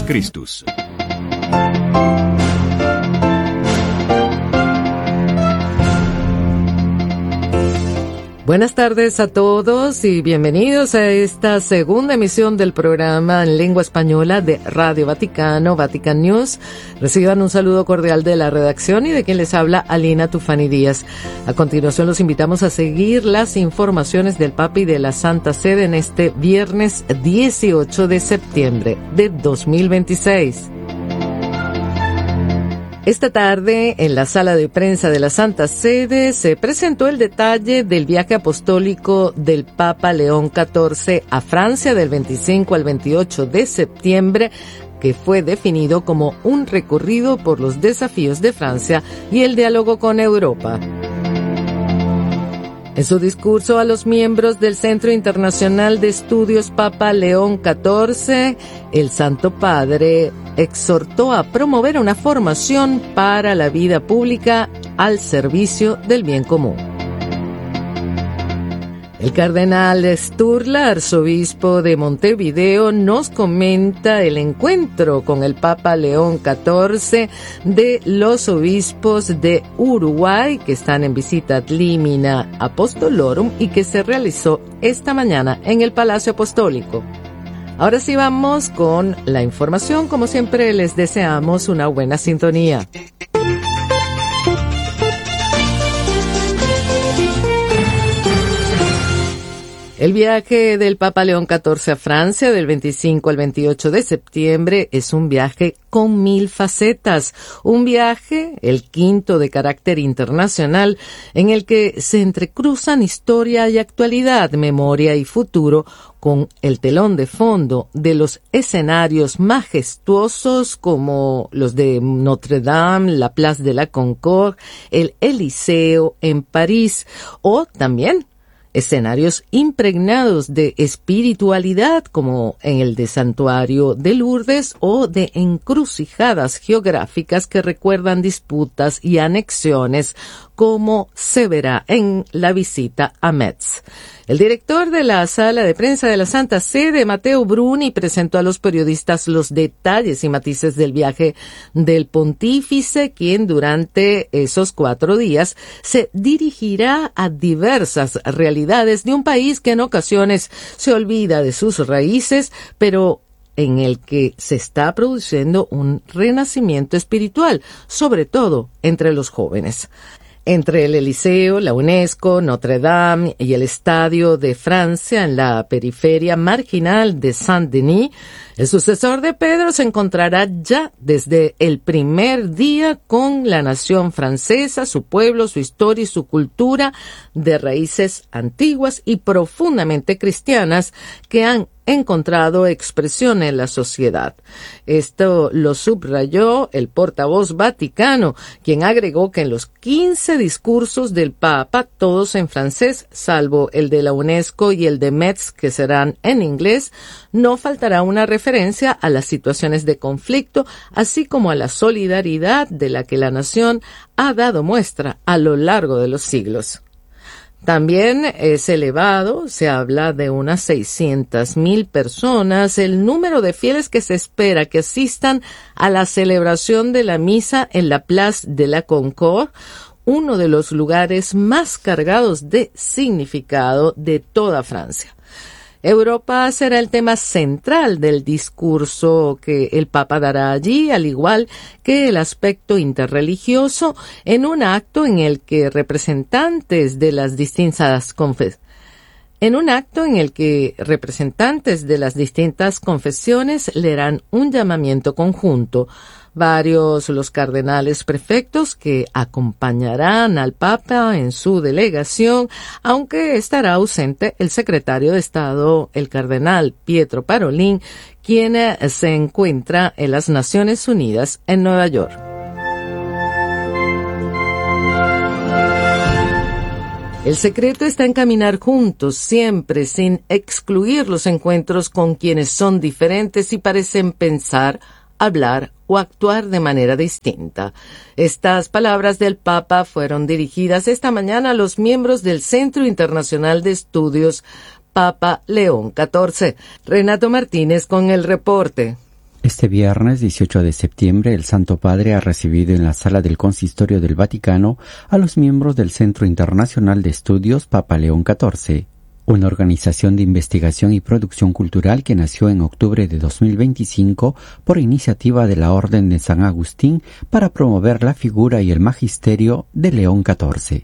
Christus. Buenas tardes a todos y bienvenidos a esta segunda emisión del programa en lengua española de Radio Vaticano, Vatican News. Reciban un saludo cordial de la redacción y de quien les habla, Alina Tufani Díaz. A continuación los invitamos a seguir las informaciones del Papa y de la Santa Sede en este viernes 18 de septiembre de 2026. Esta tarde, en la sala de prensa de la Santa Sede, se presentó el detalle del viaje apostólico del Papa León XIV a Francia del 25 al 28 de septiembre, que fue definido como un recorrido por los desafíos de Francia y el diálogo con Europa. En su discurso a los miembros del Centro Internacional de Estudios Papa León XIV, el Santo Padre exhortó a promover una formación para la vida pública al servicio del bien común. El cardenal Sturla, arzobispo de Montevideo, nos comenta el encuentro con el Papa León XIV de los obispos de Uruguay que están en visita ad limina apostolorum y que se realizó esta mañana en el Palacio Apostólico. Ahora sí vamos con la información. Como siempre, les deseamos una buena sintonía. El viaje del Papa León XIV a Francia del 25 al 28 de septiembre es un viaje con 1000 facetas, un viaje, el quinto de carácter internacional, en el que se entrecruzan historia y actualidad, memoria y futuro, con el telón de fondo de los escenarios majestuosos como los de Notre Dame, la Place de la Concorde, el Eliseo en París, o también escenarios impregnados de espiritualidad como en el de Santuario de Lourdes o de encrucijadas geográficas que recuerdan disputas y anexiones como se verá en la visita a Metz. El director de la sala de prensa de la Santa Sede, Matteo Bruni, presentó a los periodistas los detalles y matices del viaje del pontífice, quien durante esos 4 días se dirigirá a diversas realidades de un país que en ocasiones se olvida de sus raíces, pero en el que se está produciendo un renacimiento espiritual, sobre todo entre los jóvenes. Entre el Eliseo, la UNESCO, Notre Dame y el Estadio de Francia en la periferia marginal de Saint-Denis, el sucesor de Pedro se encontrará ya desde el primer día con la nación francesa, su pueblo, su historia y su cultura de raíces antiguas y profundamente cristianas que han encontrado expresión en la sociedad. Esto lo subrayó el portavoz vaticano, quien agregó que en los 15 discursos del Papa, todos en francés, salvo el de la UNESCO y el de Metz, que serán en inglés, no faltará una referencia a las situaciones de conflicto, así como a la solidaridad de la que la nación ha dado muestra a lo largo de los siglos. También es elevado, se habla de unas 600,000 personas, el número de fieles que se espera que asistan a la celebración de la misa en la Place de la Concorde, uno de los lugares más cargados de significado de toda Francia. Europa será el tema central del discurso que el Papa dará allí, al igual que el aspecto interreligioso, en un acto en el que representantes de las distintas confesiones leerán un llamamiento conjunto. Varios los cardenales prefectos que acompañarán al Papa en su delegación, aunque estará ausente el secretario de Estado, el cardenal Pietro Parolin, quien se encuentra en las Naciones Unidas en Nueva York. El secreto está en caminar juntos, siempre, sin excluir los encuentros con quienes son diferentes y parecen pensar, hablar o actuar de manera distinta. Estas palabras del Papa fueron dirigidas esta mañana a los miembros del Centro Internacional de Estudios Papa León XIV. Renato Martínez con el reporte. Este viernes 18 de septiembre, el Santo Padre ha recibido en la sala del Consistorio del Vaticano a los miembros del Centro Internacional de Estudios Papa León XIV, una organización de investigación y producción cultural que nació en octubre de 2025 por iniciativa de la Orden de San Agustín para promover la figura y el magisterio de León XIV.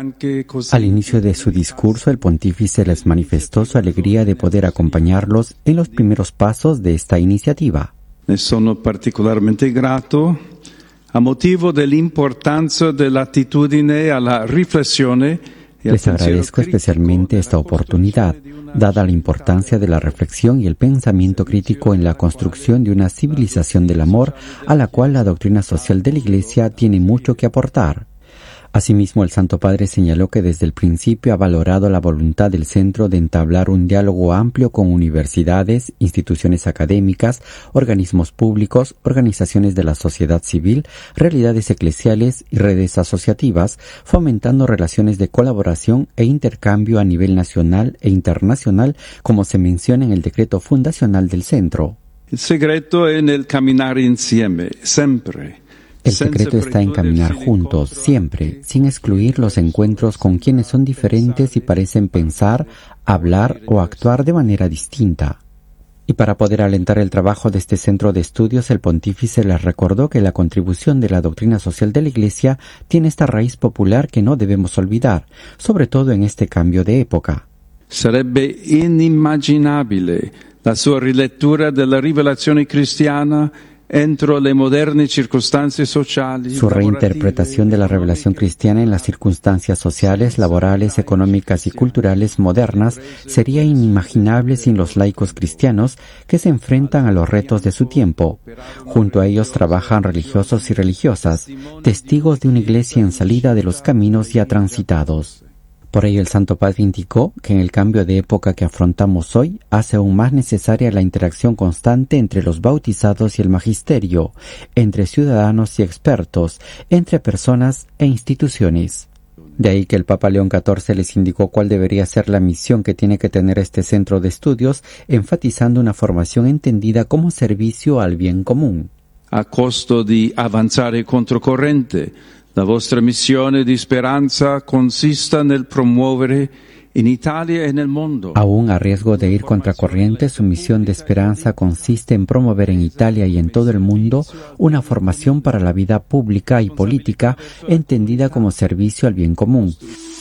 Al inicio de su discurso, el pontífice les manifestó su alegría de poder acompañarlos en los primeros pasos de esta iniciativa. Ne sono particolarmente grato a motivo dell'importanza dell'attitudine alla riflessione. Les agradezco especialmente esta oportunidad, dada la importancia de la reflexión y el pensamiento crítico en la construcción de una civilización del amor a la cual la doctrina social de la Iglesia tiene mucho que aportar. Asimismo, el Santo Padre señaló que desde el principio ha valorado la voluntad del centro de entablar un diálogo amplio con universidades, instituciones académicas, organismos públicos, organizaciones de la sociedad civil, realidades eclesiales y redes asociativas, fomentando relaciones de colaboración e intercambio a nivel nacional e internacional, como se menciona en el decreto fundacional del centro. El secreto es en el caminar insieme, siempre. El secreto está en caminar juntos, siempre, sin excluir los encuentros con quienes son diferentes y parecen pensar, hablar o actuar de manera distinta. Y para poder alentar el trabajo de este centro de estudios, el pontífice les recordó que la contribución de la doctrina social de la Iglesia tiene esta raíz popular que no debemos olvidar, sobre todo en este cambio de época. Sarebbe inimmaginabile la sua rilettura della rivelazione cristiana entro le moderne circunstancias sociali. Su reinterpretación de la revelación cristiana en las circunstancias sociales, laborales, económicas y culturales modernas sería inimaginable sin los laicos cristianos que se enfrentan a los retos de su tiempo. Junto a ellos trabajan religiosos y religiosas, testigos de una iglesia en salida de los caminos ya transitados. Por ello, el Santo Padre indicó que en el cambio de época que afrontamos hoy hace aún más necesaria la interacción constante entre los bautizados y el magisterio, entre ciudadanos y expertos, entre personas e instituciones. De ahí que el Papa León XIV les indicó cuál debería ser la misión que tiene que tener este centro de estudios, enfatizando una formación entendida como servicio al bien común. A costo di avanzare controcorrente, la vostra missione di speranza consista nel promuovere in Italia e nel mondo. Aún a riesgo de ir contracorriente, su misión de esperanza consiste en promover en Italia y en todo el mundo una formación para la vida pública y política entendida como servicio al bien común.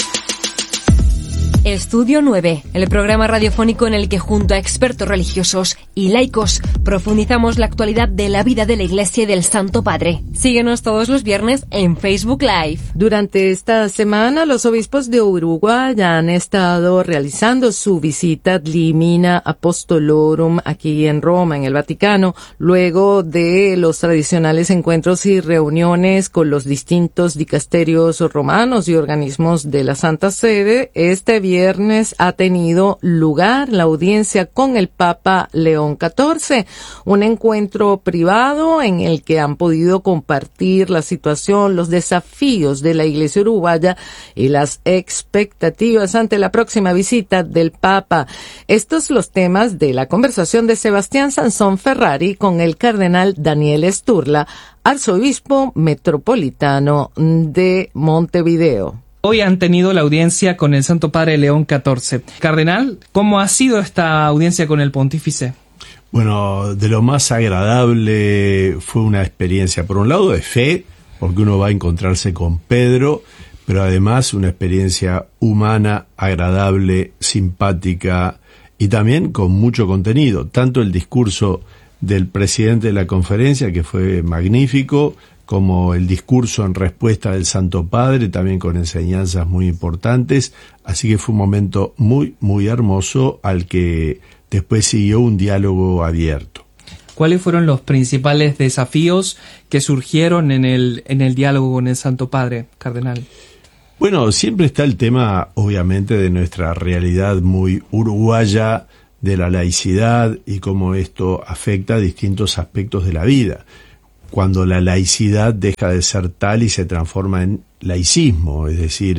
Estudio 9, el programa radiofónico en el que junto a expertos religiosos y laicos profundizamos la actualidad de la vida de la Iglesia y del Santo Padre. Síguenos todos los viernes en Facebook Live. Durante esta semana, los obispos de Uruguay han estado realizando su visita ad limina apostolorum aquí en Roma, en el Vaticano, luego de los tradicionales encuentros y reuniones con los distintos dicasterios romanos y organismos de la Santa Sede. Este viernes ha tenido lugar la audiencia con el Papa León XIV, un encuentro privado en el que han podido compartir la situación, los desafíos de la Iglesia uruguaya y las expectativas ante la próxima visita del Papa. Estos los temas de la conversación de Sebastián Sansón Ferrari con el cardenal Daniel Sturla, arzobispo metropolitano de Montevideo. Hoy han tenido la audiencia con el Santo Padre León XIV. Cardenal, ¿cómo ha sido esta audiencia con el pontífice? Bueno, de lo más agradable fue una experiencia, por un lado, de fe, porque uno va a encontrarse con Pedro, pero además una experiencia humana, agradable, simpática y también con mucho contenido. Tanto el discurso del presidente de la conferencia, que fue magnífico, como el discurso en respuesta del Santo Padre, también con enseñanzas muy importantes. Así que fue un momento muy, muy hermoso al que después siguió un diálogo abierto. ¿Cuáles fueron los principales desafíos que surgieron en el diálogo con el Santo Padre, cardenal? Bueno, siempre está el tema, obviamente, de nuestra realidad muy uruguaya, de la laicidad y cómo esto afecta a distintos aspectos de la vida. Cuando la laicidad deja de ser tal y se transforma en laicismo, es decir,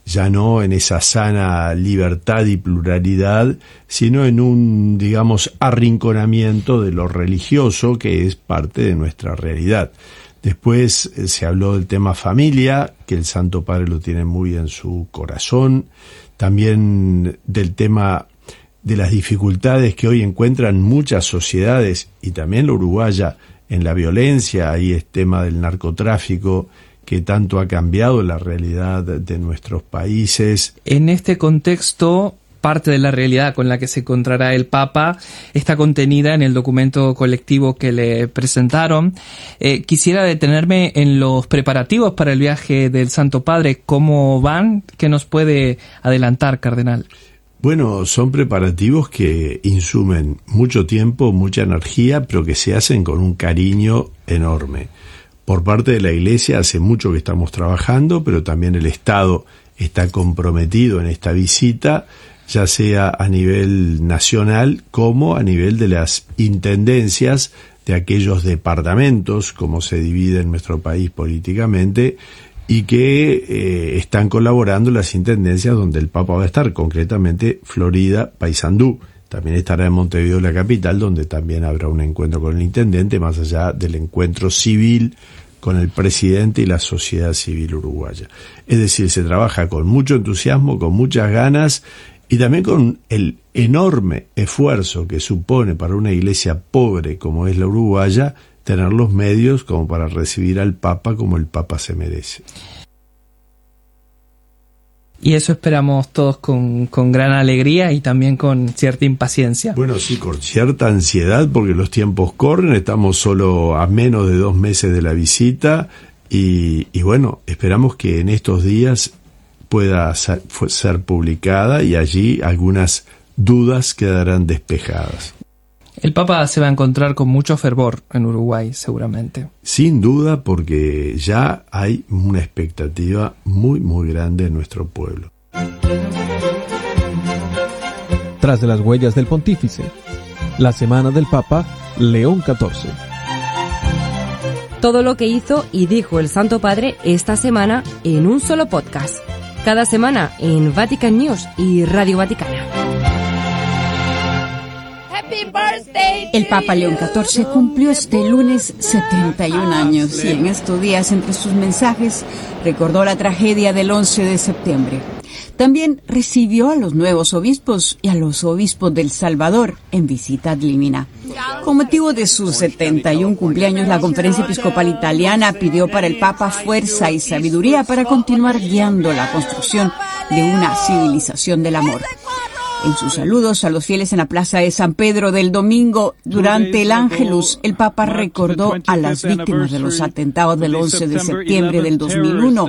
ya no en esa sana libertad y pluralidad, sino en un, digamos, arrinconamiento de lo religioso, que es parte de nuestra realidad. Después se habló del tema familia, que el Santo Padre lo tiene muy en su corazón. También del tema de las dificultades que hoy encuentran muchas sociedades, y también la uruguaya, en la violencia. Ahí es tema del narcotráfico, que tanto ha cambiado la realidad de nuestros países. En este contexto, parte de la realidad con la que se encontrará el Papa está contenida en el documento colectivo que le presentaron. Quisiera detenerme en los preparativos para el viaje del Santo Padre. ¿Cómo van? ¿Qué nos puede adelantar, cardenal? Bueno, son preparativos que insumen mucho tiempo, mucha energía, pero que se hacen con un cariño enorme. Por parte de la Iglesia hace mucho que estamos trabajando, pero también el Estado está comprometido en esta visita, ya sea a nivel nacional como a nivel de las intendencias de aquellos departamentos, como se divide en nuestro país políticamente, y que están colaborando las intendencias donde el Papa va a estar, concretamente Florida, Paysandú. También estará en Montevideo, la capital, donde también habrá un encuentro con el intendente, más allá del encuentro civil con el presidente y la sociedad civil uruguaya. Es decir, se trabaja con mucho entusiasmo, con muchas ganas, y también con el enorme esfuerzo que supone para una iglesia pobre como es la uruguaya tener los medios como para recibir al Papa como el Papa se merece. Y eso esperamos todos con gran alegría y también con cierta impaciencia. Bueno, sí, con cierta ansiedad, porque los tiempos corren, estamos solo a menos de 2 meses de la visita, y bueno, esperamos que en estos días pueda ser publicada y allí algunas dudas quedarán despejadas. El Papa se va a encontrar con mucho fervor en Uruguay, seguramente. Sin duda, porque ya hay una expectativa muy, muy grande en nuestro pueblo. Tras de las huellas del Pontífice, la semana del Papa León XIV. Todo lo que hizo y dijo el Santo Padre esta semana en un solo podcast. Cada semana en Vatican News y Radio Vaticana. El Papa León XIV cumplió este lunes 71 años y en estos días, entre sus mensajes, recordó la tragedia del 11 de septiembre. También recibió a los nuevos obispos y a los obispos del Salvador en visita ad limina. Con motivo de sus 71 cumpleaños, la Conferencia Episcopal Italiana pidió para el Papa fuerza y sabiduría para continuar guiando la construcción de una civilización del amor. En sus saludos a los fieles en la plaza de San Pedro del domingo, durante el Ángelus, el Papa recordó a las víctimas de los atentados del 11 de septiembre del 2001.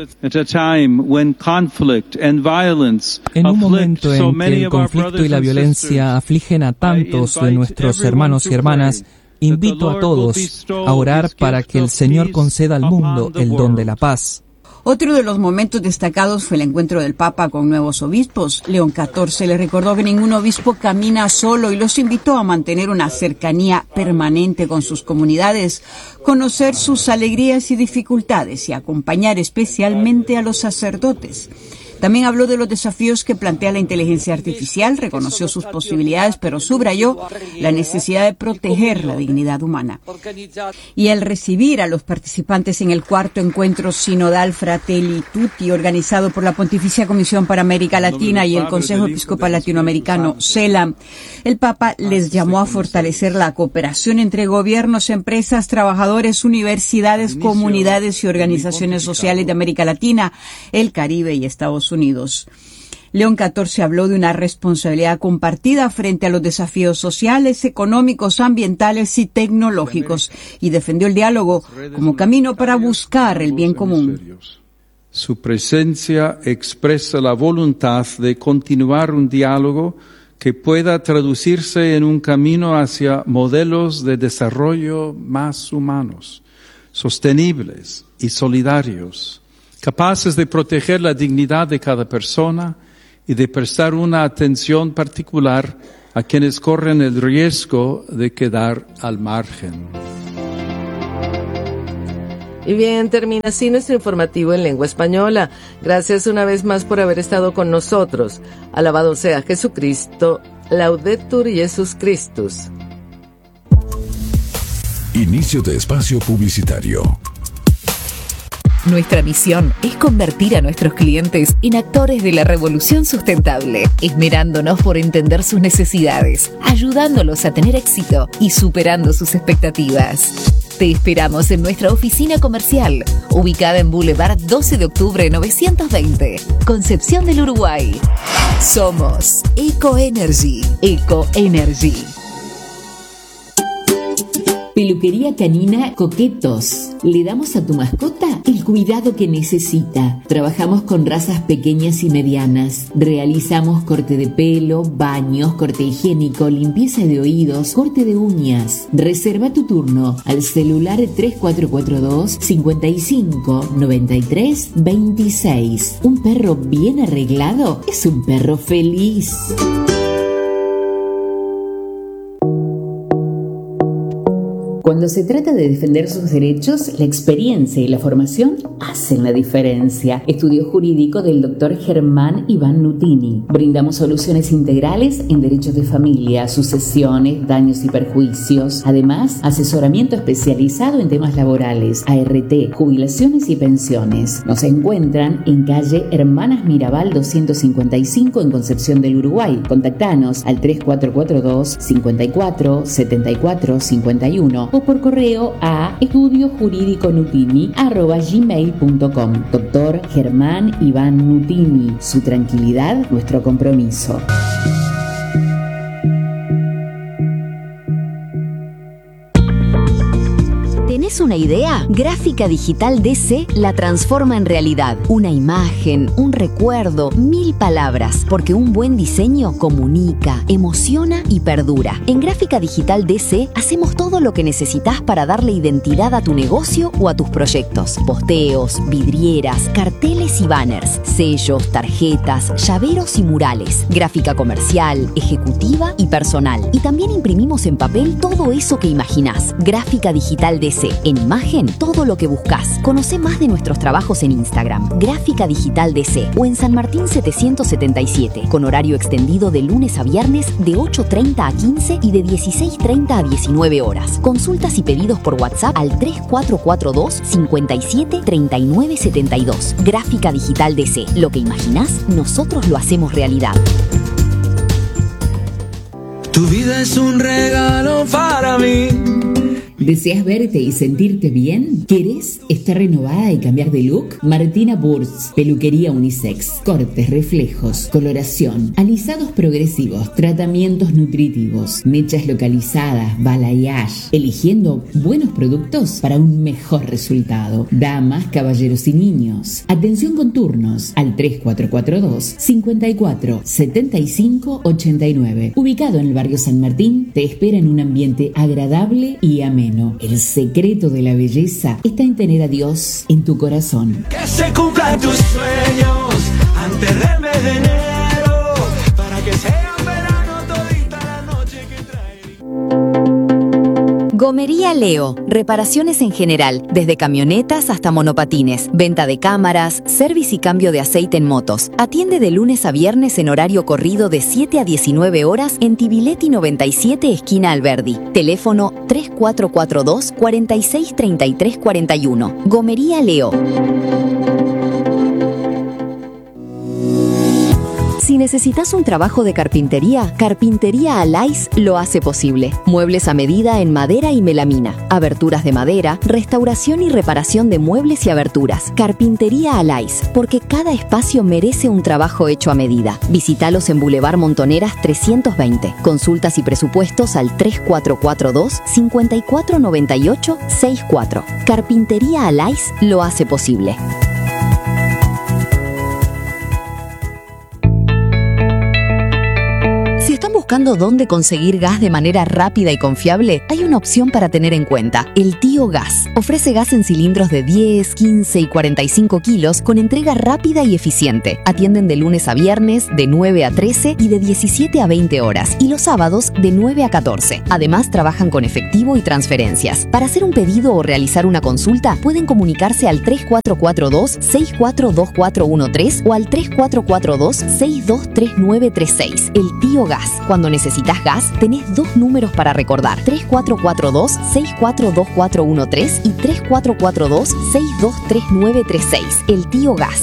En un momento en que el conflicto y la violencia afligen a tantos de nuestros hermanos y hermanas, invito a todos a orar para que el Señor conceda al mundo el don de la paz. Otro de los momentos destacados fue el encuentro del Papa con nuevos obispos. León XIV le recordó que ningún obispo camina solo y los invitó a mantener una cercanía permanente con sus comunidades, conocer sus alegrías y dificultades y acompañar especialmente a los sacerdotes. También habló de los desafíos que plantea la inteligencia artificial, reconoció sus posibilidades, pero subrayó la necesidad de proteger la dignidad humana. Y al recibir a los participantes en el 4º encuentro sinodal Fratelli Tutti, organizado por la Pontificia Comisión para América Latina y el Consejo Episcopal Latinoamericano, CELAM, el Papa les llamó a fortalecer la cooperación entre gobiernos, empresas, trabajadores, universidades, comunidades y organizaciones sociales de América Latina, el Caribe y Estados Unidos. León XIV habló de una responsabilidad compartida frente a los desafíos sociales, económicos, ambientales y tecnológicos y defendió el diálogo como camino para buscar el bien común. Su presencia expresa la voluntad de continuar un diálogo que pueda traducirse en un camino hacia modelos de desarrollo más humanos, sostenibles y solidarios, capaces de proteger la dignidad de cada persona y de prestar una atención particular a quienes corren el riesgo de quedar al margen. Y bien, termina así nuestro informativo en lengua española. Gracias una vez más por haber estado con nosotros. Alabado sea Jesucristo. Laudetur Jesus Christus. Inicio de espacio publicitario. Nuestra misión es convertir a nuestros clientes en actores de la revolución sustentable, esmerándonos por entender sus necesidades, ayudándolos a tener éxito y superando sus expectativas. Te esperamos en nuestra oficina comercial, ubicada en Boulevard 12 de octubre 920, Concepción del Uruguay. Somos Ecoenergy. Ecoenergy. Peluquería canina Coquetos. Le damos a tu mascota el cuidado que necesita. Trabajamos con razas pequeñas y medianas. Realizamos corte de pelo, baños, corte higiénico, limpieza de oídos, corte de uñas. Reserva tu turno al celular 3442 55 93 26. Un perro bien arreglado es un perro feliz. Cuando se trata de defender sus derechos, la experiencia y la formación hacen la diferencia. Estudio jurídico del Dr. Germán Iván Nutini. Brindamos soluciones integrales en derechos de familia, sucesiones, daños y perjuicios. Además, asesoramiento especializado en temas laborales, ART, jubilaciones y pensiones. Nos encuentran en calle Hermanas Mirabal 255 en Concepción del Uruguay. Contactanos al 3442 54 74 51 o por correo a estudiojurídiconutini@gmail.com. Doctor Germán Iván Nutini. Su tranquilidad, nuestro compromiso. ¿Tenés una idea? Gráfica Digital DC la transforma en realidad. Una imagen, un recuerdo, 1000 palabras, porque un buen diseño comunica, emociona y perdura. En Gráfica Digital DC hacemos todo lo que necesitas para darle identidad a tu negocio o a tus proyectos. Posteos, vidrieras, carteles y banners, sellos, tarjetas, llaveros y murales, gráfica comercial, ejecutiva y personal. Y también imprimimos en papel todo eso que imaginás. Gráfica Digital DC. En imagen, todo lo que buscas. Conoce más de nuestros trabajos en Instagram, Gráfica Digital DC, o en San Martín 777, con horario extendido de lunes a viernes de 8:30 a 15 y de 16:30 a 19 horas. Consultas y pedidos por WhatsApp al 3442 57 39 72. Gráfica Digital DC. Lo que imaginás, nosotros lo hacemos realidad. Tu vida es un regalo para mí. ¿Deseas verte y sentirte bien? ¿Querés estar renovada y cambiar de look? Martina Burz, peluquería unisex, cortes, reflejos, coloración, alisados progresivos, tratamientos nutritivos, mechas localizadas, balayage, eligiendo buenos productos para un mejor resultado. Damas, caballeros y niños. Atención con turnos al 3442 54 75 89. Ubicado en el barrio San Martín, te espera en un ambiente agradable y ameno. El secreto de la belleza está en tener a Dios en tu corazón. Que se cumplan tus sueños antes del mes de enero, para que sea verano todita la noche que trae. Gomería Leo. Reparaciones en general, desde camionetas hasta monopatines. Venta de cámaras, servicio y cambio de aceite en motos. Atiende de lunes a viernes en horario corrido de 7 a 19 horas en Tibiletti 97, esquina Alberdi. Teléfono 3442 46 33 41. Gomería Leo. Si necesitas un trabajo de carpintería, Carpintería Alais lo hace posible. Muebles a medida en madera y melamina, aberturas de madera, restauración y reparación de muebles y aberturas. Carpintería Alais, porque cada espacio merece un trabajo hecho a medida. Visítalos en Boulevard Montoneras 320. Consultas y presupuestos al 3442 5498 64. Carpintería Alais lo hace posible. buscando dónde conseguir gas de manera rápida y confiable? Hay una opción para tener en cuenta. El Tío Gas. Ofrece gas en cilindros de 10, 15 y 45 kilos con entrega rápida y eficiente. Atienden de lunes a viernes de 9 a 13 y de 17 a 20 horas. Y los sábados de 9 a 14. Además, trabajan con efectivo y transferencias. Para hacer un pedido o realizar una consulta, pueden comunicarse al 3442-642413 o al 3442-623936. El Tío Gas. Cuando necesitas gas, tenés dos números para recordar: 3442-642413 y 3442-623936. El Tío Gas.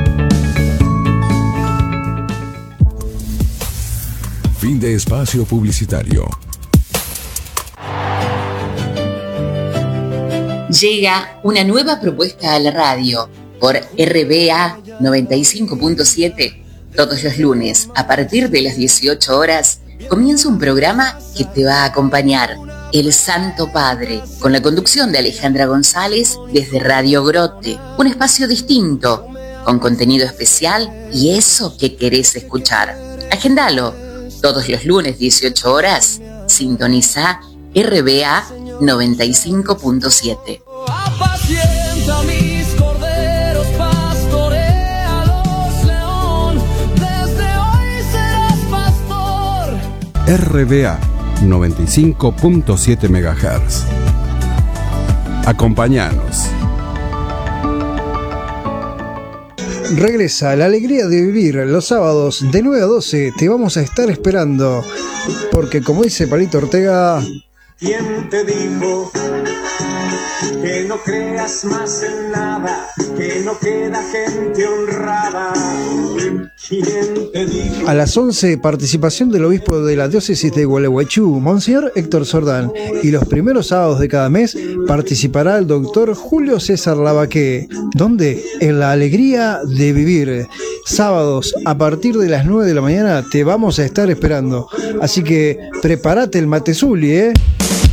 Fin de espacio publicitario. Llega una nueva propuesta a la radio por RBA 95.7. Todos los lunes, a partir de las 18 horas, comienza un programa que te va a acompañar, El Santo Padre, con la conducción de Alejandra González desde Radio Grote. Un espacio distinto, con contenido especial y eso que querés escuchar. Agendalo. Todos los lunes, 18 horas, sintoniza RBA 95.7. Apacienta mis corderos, pastorealos, león, desde hoy serás pastor. RBA 95.7 MHz. Acompáñanos. Regresa la alegría de vivir los sábados de 9 a 12. Te vamos a estar esperando. Porque como dice Palito Ortega... ¿Quién te dijo que no creas más en nada? Que no queda gente honrada. ¿Quién te dijo? A las 11, participación del obispo de la diócesis de Gualeguaychú, Monseñor Héctor Sordán. Y los primeros sábados de cada mes participará el doctor Julio César Lavaque. ¿Dónde? En la alegría de vivir. Sábados a partir de las 9 de la mañana te vamos a estar esperando. Así que prepárate el matezuli, ¿eh?